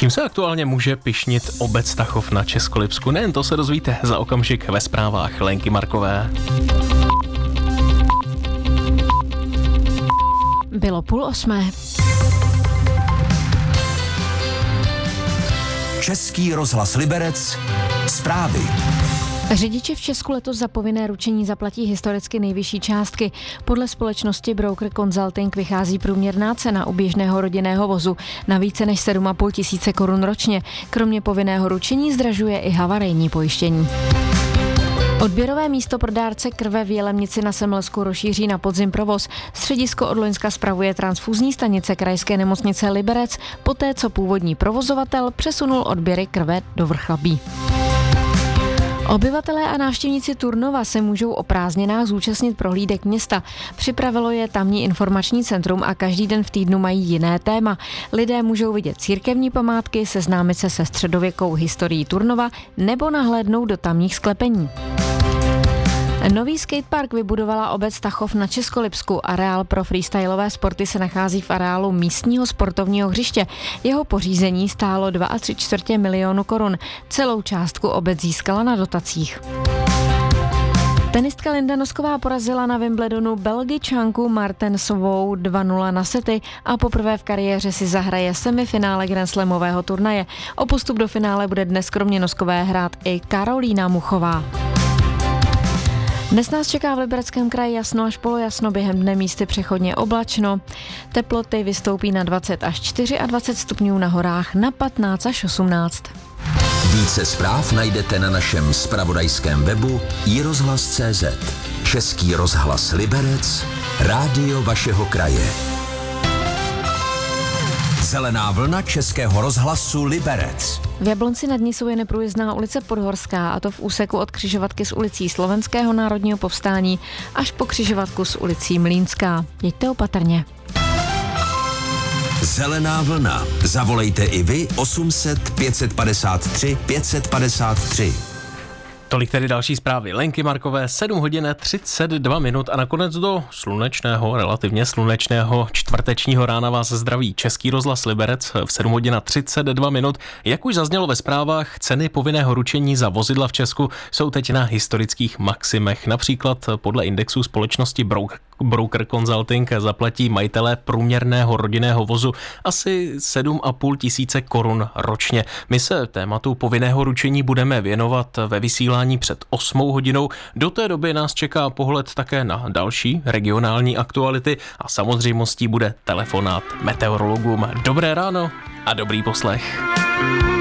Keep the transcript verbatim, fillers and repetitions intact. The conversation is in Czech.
Čím se aktuálně může pyšnit obec Tachov na Českolipsku? Nejen to se dozvíte za okamžik ve zprávách Lenky Markové. Bylo půl osmé. Český rozhlas Liberec, zprávy. Řidiči v Česku letos za povinné ručení zaplatí historicky nejvyšší částky. Podle společnosti Broker Consulting vychází průměrná cena u běžného rodinného vozu na více než sedm a půl tisíce korun ročně. Kromě povinného ručení zdražuje i havarijní pojištění. Odběrové místo pro dárce krve v Jelemnici na Semelsku rozšíří na podzim provoz. Středisko od loňska spravuje transfuzní stanice Krajské nemocnice Liberec, poté co původní provozovatel přesunul odběry krve do Vrchlabí. Obyvatelé a návštěvníci Turnova se můžou o prázdninách zúčastnit prohlídek města. Připravilo je tamní informační centrum a každý den v týdnu mají jiné téma. Lidé můžou vidět církevní památky, seznámit se se středověkou historií Turnova nebo nahlédnout do tamních sklepení. Nový skatepark vybudovala obec Tachov na Českolipsku. Areál pro freestylové sporty se nachází v areálu místního sportovního hřiště. Jeho pořízení stálo dva a tři čtvrtě milionu korun. Celou částku obec získala na dotacích. Tenistka Linda Nosková porazila na Wimbledonu Belgičanku Martensovou dva nula na sety a poprvé v kariéře si zahraje semifinále grandslamového turnaje. O postup do finále bude dnes kromě Noskové hrát i Karolína Muchová. Dnes nás čeká v Libereckém kraji jasno až polojasno, během dne místy přechodně oblačno. Teploty vystoupí na dvacet až dvacet čtyři stupňů, na horách na patnáct až osmnáct. Více zpráv najdete na našem zpravodajském webu i rozhlas tečka cé zet. Český rozhlas Liberec, rádio vašeho kraje. Zelená vlna Českého rozhlasu Liberec. V Jablonci nad Nisou je neprůjezdná ulice Podhorská, a to v úseku od křižovatky s ulicí Slovenského národního povstání až po křižovatku s ulicí Mlýnská. Jeďte opatrně. Zelená vlna. Zavolejte i vy osm set pět padesát tři pět padesát tři. Tolik tedy další zprávy Lenky Markové, sedm hodin třicet dva minut a nakonec do slunečného, relativně slunečného čtvrtečního rána vás zdraví Český rozhlas Liberec v sedm hodin třicet dva minut. Jak už zaznělo ve zprávách, ceny povinného ručení za vozidla v Česku jsou teď na historických maximech. Například podle indexu společnosti Broker Broker Consulting zaplatí majitelé průměrného rodinného vozu asi sedm a půl tisíce korun ročně. My se tématu povinného ručení budeme věnovat ve vysílání před osmou hodinou. Do té doby nás čeká pohled také na další regionální aktuality a samozřejmostí bude telefonát meteorologům. Dobré ráno a dobrý poslech.